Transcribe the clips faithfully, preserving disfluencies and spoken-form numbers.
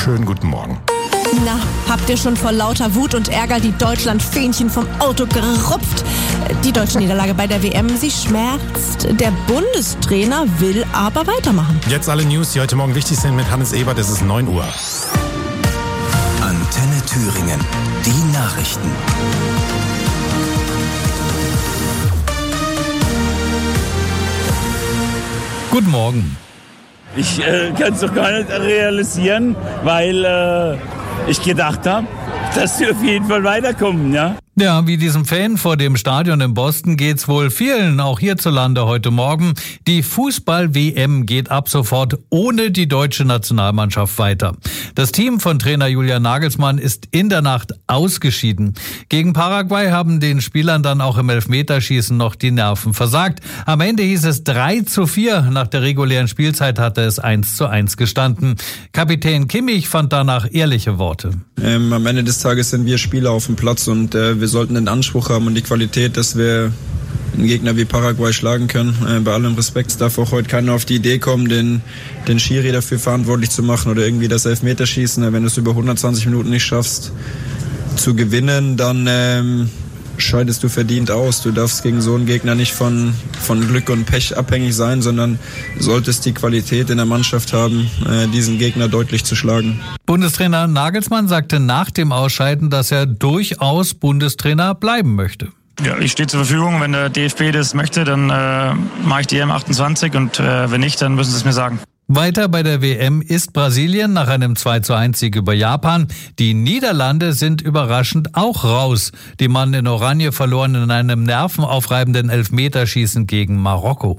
Schönen guten Morgen. Na, habt ihr schon vor lauter Wut und Ärger die Deutschland-Fähnchen vom Auto gerupft? Die deutsche Niederlage bei der W M, sie schmerzt. Der Bundestrainer will aber weitermachen. Jetzt alle News, die heute Morgen wichtig sind mit Hannes Ebert. Es ist neun Uhr. Antenne Thüringen. Die Nachrichten. Guten Morgen. Ich äh, kann es doch gar nicht realisieren, weil äh, ich gedacht habe, dass wir auf jeden Fall weiterkommen, ja. Ja, wie diesem Fan vor dem Stadion in Boston geht's wohl vielen, auch hierzulande heute Morgen. Die Fußball-W M geht ab sofort ohne die deutsche Nationalmannschaft weiter. Das Team von Trainer Julian Nagelsmann ist in der Nacht ausgeschieden. Gegen Paraguay haben den Spielern dann auch im Elfmeterschießen noch die Nerven versagt. Am Ende hieß es drei zu vier. Nach der regulären Spielzeit hatte es eins zu eins gestanden. Kapitän Kimmich fand danach ehrliche Worte. Ähm, am Ende des Tages sind wir Spieler auf dem Platz und äh, wir sollten den Anspruch haben und die Qualität, dass wir einen Gegner wie Paraguay schlagen können. Äh, bei allem Respekt darf auch heute keiner auf die Idee kommen, den, den Schiri dafür verantwortlich zu machen oder irgendwie das Elfmeterschießen. Wenn du es über hundertzwanzig Minuten nicht schaffst zu gewinnen, dann ähm, scheidest du verdient aus. Du darfst gegen so einen Gegner nicht von, von Glück und Pech abhängig sein, sondern solltest die Qualität in der Mannschaft haben, äh, diesen Gegner deutlich zu schlagen. Bundestrainer Nagelsmann sagte nach dem Ausscheiden, dass er durchaus Bundestrainer bleiben möchte. Ja, ich stehe zur Verfügung. Wenn der D F B das möchte, dann äh, mache ich die E M achtundzwanzig und äh, wenn nicht, dann müssen sie es mir sagen. Weiter bei der W M ist Brasilien nach einem zwei zu eins Sieg über Japan. Die Niederlande sind überraschend auch raus. Die Mann in Oranje verloren in einem nervenaufreibenden Elfmeterschießen gegen Marokko.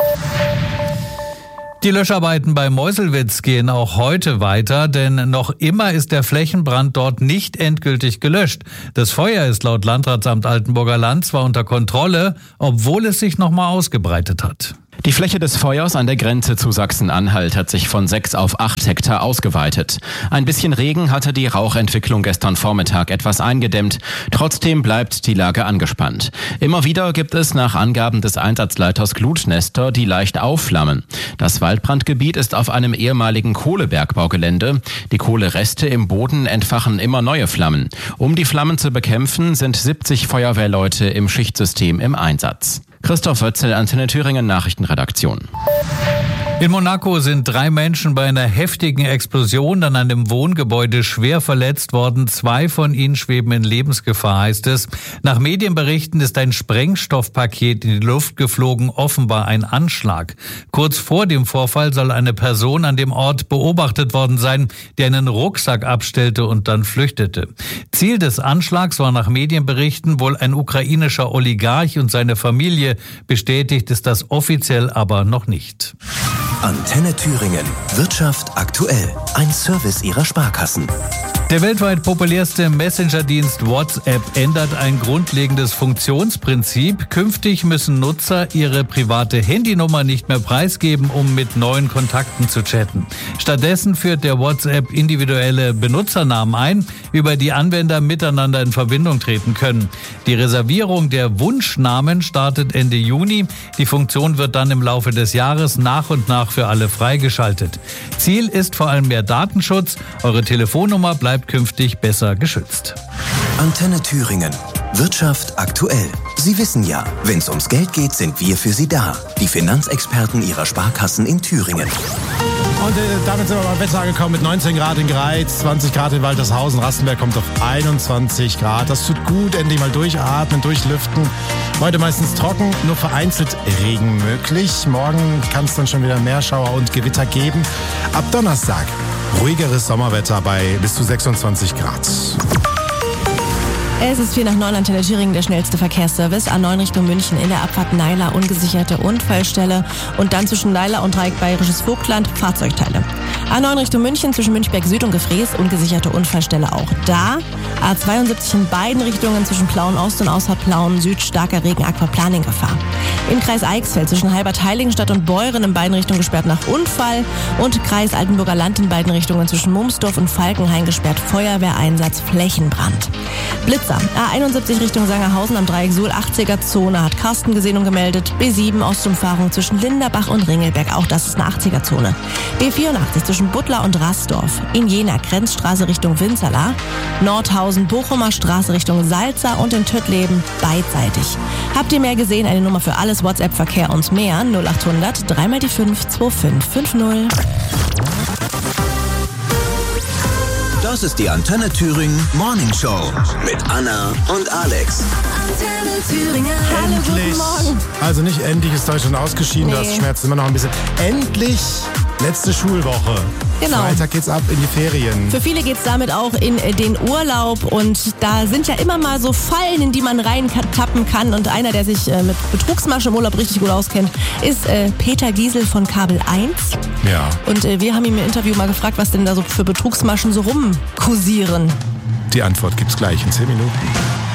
Die Löscharbeiten bei Meuselwitz gehen auch heute weiter, denn noch immer ist der Flächenbrand dort nicht endgültig gelöscht. Das Feuer ist laut Landratsamt Altenburger Land zwar unter Kontrolle, obwohl es sich nochmal ausgebreitet hat. Die Fläche des Feuers an der Grenze zu Sachsen-Anhalt hat sich von sechs auf acht Hektar ausgeweitet. Ein bisschen Regen hatte die Rauchentwicklung gestern Vormittag etwas eingedämmt. Trotzdem bleibt die Lage angespannt. Immer wieder gibt es nach Angaben des Einsatzleiters Glutnester die leicht aufflammen. Das Waldbrandgebiet ist auf einem ehemaligen Kohlebergbaugelände. Die Kohlereste im Boden entfachen immer neue Flammen. Um die Flammen zu bekämpfen, sind siebzig Feuerwehrleute im Schichtsystem im Einsatz. Christoph Wötzel, Antenne Thüringen Nachrichtenredaktion. In Monaco sind drei Menschen bei einer heftigen Explosion an einem Wohngebäude schwer verletzt worden. Zwei von ihnen schweben in Lebensgefahr, heißt es. Nach Medienberichten ist ein Sprengstoffpaket in die Luft geflogen, offenbar ein Anschlag. Kurz vor dem Vorfall soll eine Person an dem Ort beobachtet worden sein, die einen Rucksack abstellte und dann flüchtete. Ziel des Anschlags war nach Medienberichten wohl ein ukrainischer Oligarch und seine Familie. Bestätigt ist das offiziell aber noch nicht. Antenne Thüringen. Wirtschaft aktuell. Ein Service Ihrer Sparkassen. Der weltweit populärste Messenger-Dienst WhatsApp ändert ein grundlegendes Funktionsprinzip. Künftig müssen Nutzer ihre private Handynummer nicht mehr preisgeben, um mit neuen Kontakten zu chatten. Stattdessen führt der WhatsApp individuelle Benutzernamen ein, über die Anwender miteinander in Verbindung treten können. Die Reservierung der Wunschnamen startet Ende Juni. Die Funktion wird dann im Laufe des Jahres nach und nach für alle freigeschaltet. Ziel ist vor allem mehr Datenschutz. Eure Telefonnummer bleibt künftig besser geschützt. Antenne Thüringen. Wirtschaft aktuell. Sie wissen ja, wenn es ums Geld geht, sind wir für Sie da. Die Finanzexperten Ihrer Sparkassen in Thüringen. Und äh, damit sind wir beim Wetter angekommen mit neunzehn Grad in Greiz, zwanzig Grad in Waltershausen. Rastenberg kommt auf einundzwanzig Grad. Das tut gut, endlich mal durchatmen, durchlüften. Heute meistens trocken, nur vereinzelt Regen möglich. Morgen kann es dann schon wieder mehr Schauer und Gewitter geben. Ab Donnerstag ruhigeres Sommerwetter bei bis zu sechsundzwanzig Grad. Es ist vier nach neun, Antenne Thüringen, der schnellste Verkehrsservice. A neun Richtung München in der Abfahrt Naila, ungesicherte Unfallstelle. Und dann zwischen Naila und Dreieck Bayerisches Vogtland, Fahrzeugteile. A neun Richtung München zwischen Münchberg Süd und Gefrees, ungesicherte Unfallstelle auch da. A zweiundsiebzig in beiden Richtungen zwischen Plauen Ost und außerhalb Plauen Süd, starker Regen, Aquaplaning-Gefahr. Im Kreis Eichsfeld zwischen Halbert-Heiligenstadt und Beuren in beiden Richtungen gesperrt nach Unfall. Und Kreis Altenburger Land in beiden Richtungen zwischen Mumsdorf und Falkenhain gesperrt, Feuerwehreinsatz, Flächenbrand. Blitzer. A einundsiebzig Richtung Sangerhausen am Dreieck Suhl, achtziger-Zone, hat Carsten gesehen und gemeldet. B sieben Ostumfahrung zwischen Linderbach und Ringelberg, auch das ist eine achtziger-Zone. B vierundachtzig zwischen zwischen Buttlar und Rasdorf. In Jena Grenzstraße Richtung Winzerla. Nordhausen Bochumer Straße Richtung Salza und in Tüttleben beidseitig. Habt ihr mehr gesehen? Eine Nummer für alles WhatsApp-Verkehr und mehr. null acht hundert drei mal die fünf zwei fünf fünf null. Das ist die Antenne Thüringen Morning Show mit Anna und Alex. Antenne Thüringen. Hallo, Endlich. guten Morgen. Also nicht endlich ist Deutschland ausgeschieden, Nee. das schmerzt immer noch ein bisschen. Endlich letzte Schulwoche. Genau. Freitag geht's ab in die Ferien. Für viele geht's damit auch in den Urlaub und da sind ja immer mal so Fallen, in die man reintappen kann und einer, der sich äh, mit Betrugsmasche im Urlaub richtig gut auskennt, ist äh, Peter Giesel von Kabel eins. Ja. Und äh, wir haben ihn im Interview mal gefragt, was denn da so für Betrugsmaschen so rumkursieren. Die Antwort gibt's gleich in zehn Minuten.